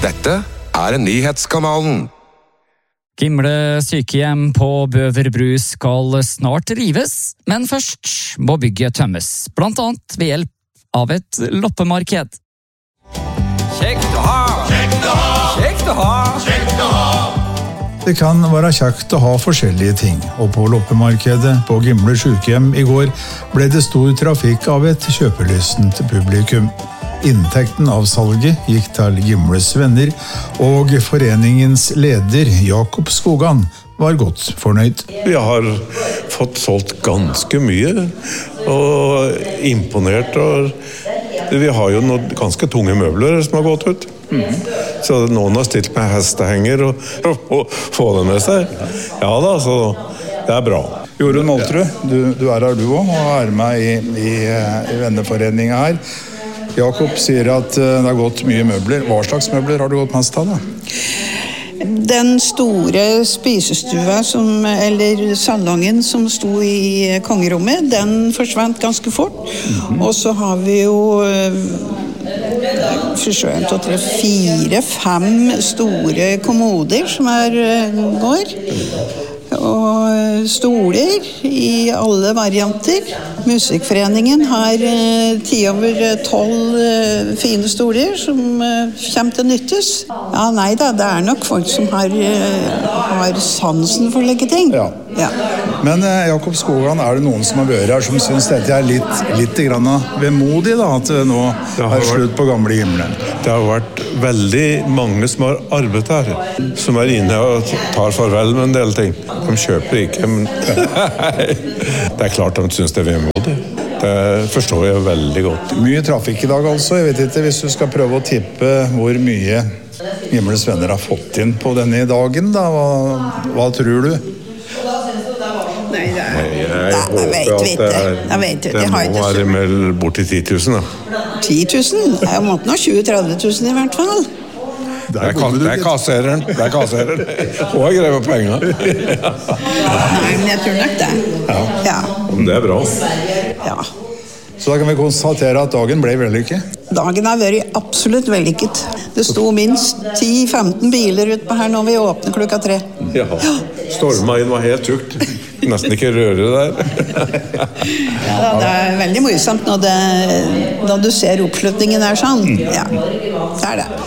Dette nyhetskanalen. Gimle sykehjem på Bøverbru skal snart rives, men først må bygget tømmes, blant annet ved hjelp av et loppemarked. Kjekt å ha! Kjekt å ha! Kjekt å ha! Kjekt å ha! Det kan være kjekt å ha forskjellige ting, og på loppemarkedet på Gimle sykehjem i går ble det stor trafikk av et kjøpelystent publikum. Inntekten av salget gikk til Gimles venner, og foreningens leder Jakob Skogan var godt fornøyd. Vi har fått solgt ganske mye, og imponert. Og vi har jo noen ganske tunge møbler som har gått ut. Så noen har stilt med hestehenger og få det med seg. Ja da, så det er bra. Jorunn Moltrud, du er her du også, og er med i venneforeningen her. Jakob sier at det har gått mye møbler. Hva slags møbler har du gått mest av da? Den store spisestua, eller salongen som sto i kongerommet, den forsvant ganske fort. Og så har vi jo 4-5 store kommoder som går. Og stoler i alle varianter. Musikkforeningen har 10/12 fine stoler som kommer til nyttes. Ja, nei da, det er nok folk som har sansen for å legge ting. Ja. Ja. Men Jakob Skogan, er det noen som har vært her som synes dette er litt grann vemodig da, at det nå er slutt på gamle Gimle? Det har vært veldig mange som har arbeidet her, som er inne og tar farvel med en del ting. De kjøper ikke, men det er klart de synes det er vemodig. Det forstår jeg veldig godt. Mye trafikk i dag altså. Jeg vet ikke, hvis du skal prøve å tippe hvor mye Gimles venner har fått inn på denne dagen, da, hva tror du? Nei, Jeg håper at det må være med borti 10 000 da. 10 000? Jeg måtte nå 20-30 000 i hvert fall. Det er kassereren. Og jeg grever penger. Nei, men jeg tror nok det. Ja. Men det er bra. Ja. Så da kan vi konstatere at dagen ble vellykket? Dagen har vært absolutt vellykket. Det sto minst 10-15 biler ute på her når vi åpner 3:00. Ja, stormveien var helt tukt. Nesten ikke røre der. Ja, det er veldig morsomt når du ser oppslutningen er sånn. Ja, det er det.